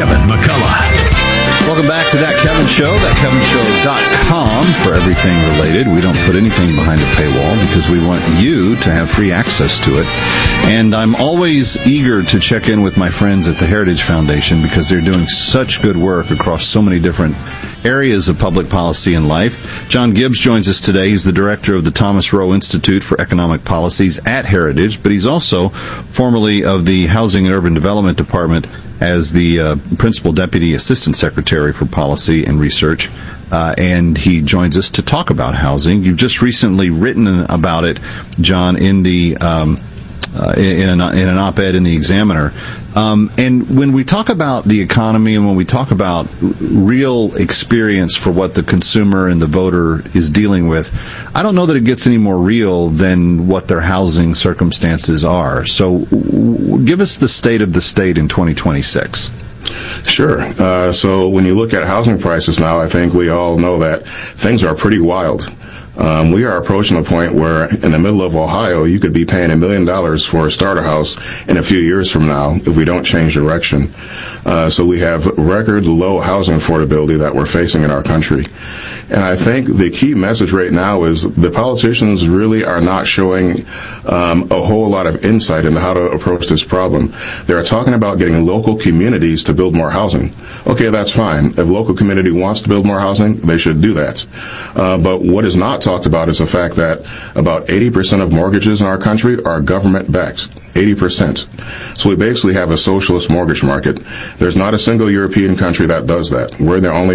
Kevin McCullough. Welcome back to That Kevin Show, thatkevinshow.com for everything related. We don't put anything behind a paywall because we want you to have free access to it. And I'm always eager to check in with my friends at the Heritage Foundation because they're doing such good work across so many different areas of public policy and life. John Gibbs joins us today. He's the director of the Thomas Rowe Institute for Economic Policies at Heritage, but he's also formerly of the Housing and Urban Development Department as the Principal Deputy Assistant Secretary for Policy and Research, and he joins us to talk about housing. You've just recently written about it, John, in the in an op-ed in the Examiner. And when we talk about the economy and when we talk about real experience for what the consumer and the voter is dealing with, I don't know that it gets any more real than what their housing circumstances are. So give us the state of the state in 2026. Sure. So when you look at housing prices now, I think we all know that things are pretty wild. We are approaching a point where in the middle of Ohio, you could be paying $1 million for a starter house in a few years from now if we don't change direction. So we have record low housing affordability that we're facing in our country. And I think the key message right now is the politicians really are not showing a whole lot of insight into how to approach this problem. They're talking about getting local communities to build more housing. Okay, that's fine. If a local community wants to build more housing, they should do that. But what is not talked about is the fact that about 80% of mortgages in our country are government-backed. 80%. So we basically have a socialist mortgage market. There's not a single European country that does that. We're the only